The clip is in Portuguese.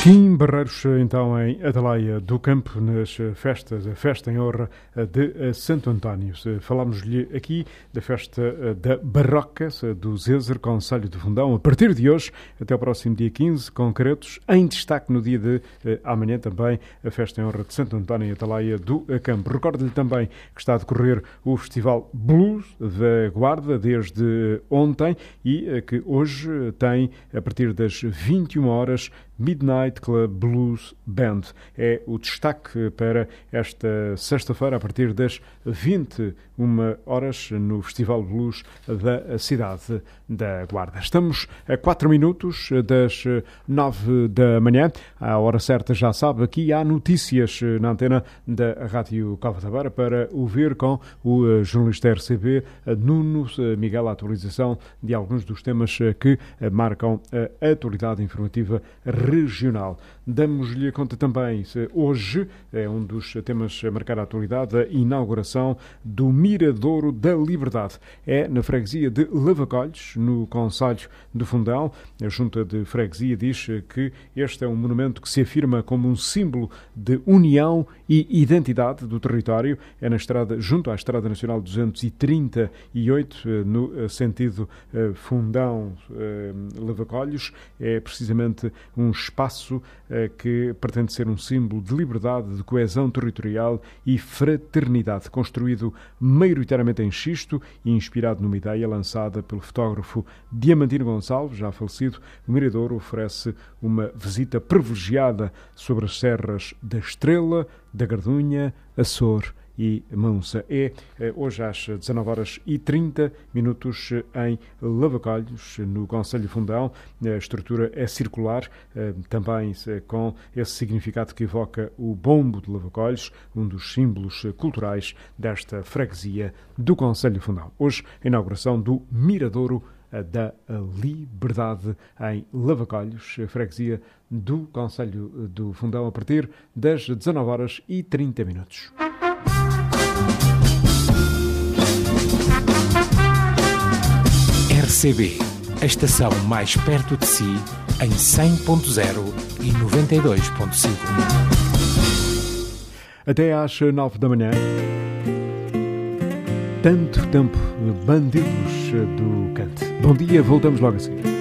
Kim Barreiros, então, em Atalaia do Campo, nas festas, a festa em honra de Santo António. Falámos-lhe aqui da festa da Barroca, do Zézer, Concelho do Fundão, a partir de hoje até o próximo dia 15, concretos, em destaque no dia de amanhã também, a festa em honra de Santo António em Atalaia do Campo. Recordo-lhe também que está a decorrer o Festival Blues da Guarda desde ontem e que hoje tem, a partir das 21 horas, Midnight Club Blues Band. É o destaque para esta sexta-feira, a partir das 21 horas, no Festival Blues da cidade da Guarda. Estamos a 4 minutos das 9 da manhã. À hora certa, já sabe, aqui há notícias na antena da Rádio Cova da Beira para ouvir com o jornalista RCB Nuno Miguel, a atualização de alguns dos temas que marcam a atualidade informativa regional. Damos-lhe conta também, hoje, é um dos temas a marcar a atualidade, a inauguração do Miradouro da Liberdade. É na freguesia de Lavacolhos, no concelho do Fundão. A Junta de Freguesia diz que este é um monumento que se afirma como um símbolo de união e identidade do território. É na estrada, junto à Estrada Nacional 238, no sentido Fundão-Lavacolhos. É precisamente um espaço que pretende ser um símbolo de liberdade, de coesão territorial e fraternidade, construído maioritariamente em xisto e inspirado numa ideia lançada pelo fotógrafo Diamantino Gonçalves, já falecido. O Miradouro oferece uma visita privilegiada sobre as serras da Estrela, da Gardunha, Açor e Monça. É hoje às 19h30 em Lavacolhos, no concelho de Fundão. A estrutura é circular, também com esse significado que evoca o bombo de Lavacolhos, um dos símbolos culturais desta freguesia do concelho de Fundão. Hoje, a inauguração do Miradouro da Liberdade em Lavacolhos, freguesia do concelho do Fundão, a partir das 19h30. RCB, a estação mais perto de si, em 100.0 e 92.5. Até às 9 da manhã. Tanto tempo, bandidos do Cante. Bom dia, voltamos logo a seguir.